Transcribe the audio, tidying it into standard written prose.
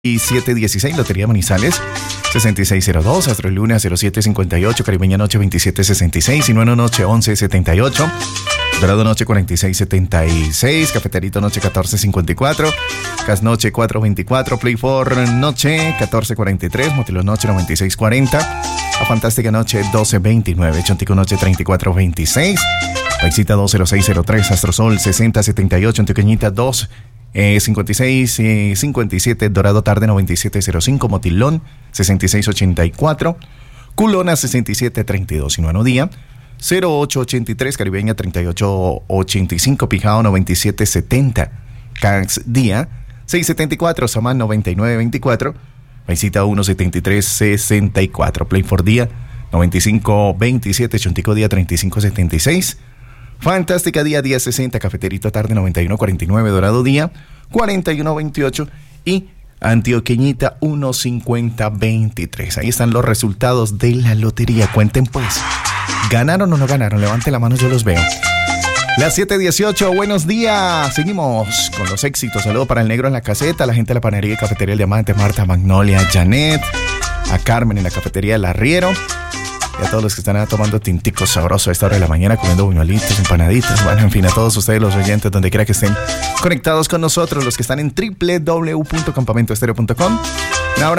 Y 716, Lotería Manizales 6602, Astroluna 0758, Caribeña Noche 2766, Sinueno Noche 1178, Dorado Noche 4676, Cafeterito Noche 1454, Cas Noche 424, Play 4 Noche 1443, Motilón Noche 9640, A Fantástica Noche 1229, Chontico Noche 3426, Paisita 20603, Astrosol 6078, Antioqueñita 2 56 57, Dorado Tarde 9705, Motilón 6684, Culona 6732, Sinuano Día 0883, Caribeña 3885, Pijao 9770, Cax Día 674, Samán 9924, Paisita 17364, Play for Día 9527, Chontico Día 3576, Fantástica Día 1060, Cafeterito Tarde 9149, Dorado Día 4128 y Antioqueñita 15023. Ahí están los resultados de la lotería. Cuenten pues, ¿ganaron o no ganaron? Levante la mano, yo los veo. Las 7:18, buenos días. Seguimos con los éxitos. Saludo para el negro en la caseta, a la gente de la panadería y cafetería El Diamante, Marta, Magnolia, Janet, a Carmen en la cafetería El Arriero. Y a todos los que están tomando tinticos sabrosos a esta hora de la mañana, comiendo buñuelitos, empanaditas. Bueno, en fin, a todos ustedes, los oyentes, donde quiera que estén conectados con nosotros, los que están en www.campamentoestereo.com,